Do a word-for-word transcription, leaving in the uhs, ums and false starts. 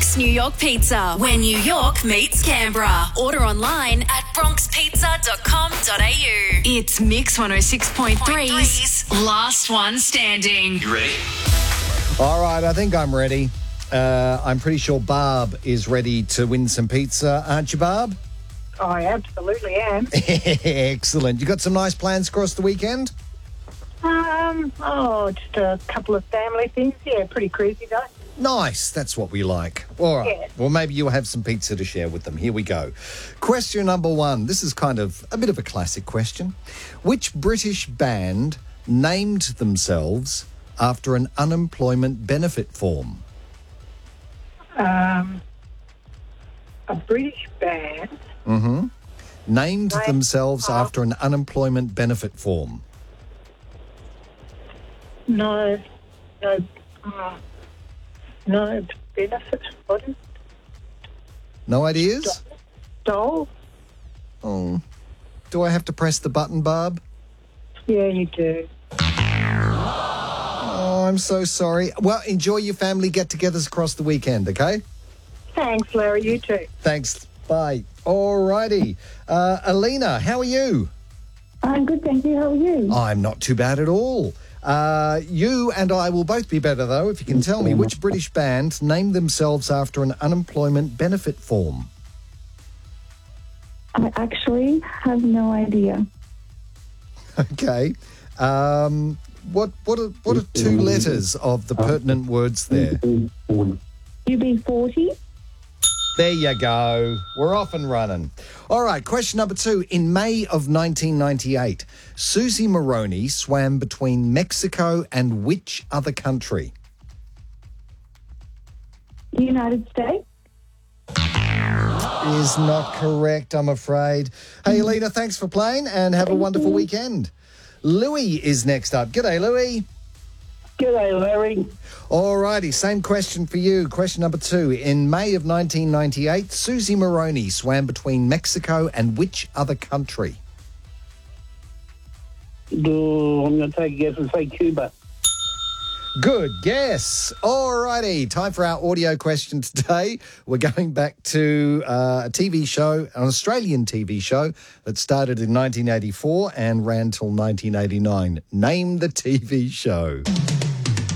Bronx, New York Pizza, where New York meets Canberra. Order online at bronx pizza dot com dot a u. It's Mix one oh six point three's Last One Standing. You ready? All right, I think I'm ready. Uh, I'm pretty sure Barb is ready to win some pizza, aren't you, Barb? I absolutely am. Excellent. You got some nice plans across the weekend? Um, oh, just a couple of family things. Yeah, pretty crazy though. Nice. That's what we like. All right. Yeah. Well, maybe you'll have some pizza to share with them. Here we go. Question number one. This is kind of a bit of a classic question. Which British band named themselves after an unemployment benefit form? Um, a British band. Mm-hmm. Named Right. themselves Oh. after an unemployment benefit form. No, no, uh, no benefit. What is No ideas? Dole? Oh. Do I have to press the button, Barb? Yeah, you do. Oh, I'm so sorry. Well, enjoy your family get-togethers across the weekend, okay? Thanks, Larry. You too. Thanks. Bye. All righty. Uh, Alina, how are you? I'm good, thank you. How are you? I'm not too bad at all. Uh, you and I will both be better, though, if you can tell me which British band named themselves after an unemployment benefit form. I actually have no idea. Okay. Um, what what are, what are two letters of the pertinent words there? U B forty? There you go. We're off and running. All right, question number two. In May of nineteen ninety-eight, Susie Moroney swam between Mexico and which other country? United States? Is not correct, I'm afraid. Hey, Alina, thanks for playing and have a wonderful weekend. Louis is next up. G'day, Louis. G'day, Larry. All righty, same question for you. Question number two. In May of nineteen ninety-eight, Susie Moroney swam between Mexico and which other country? Oh, I'm going to take a guess and say Cuba. Good guess. All righty, time for our audio question today. We're going back to uh, a T V show, an Australian T V show that started in nineteen eighty-four and ran till nineteen eighty-nine. Name the T V show.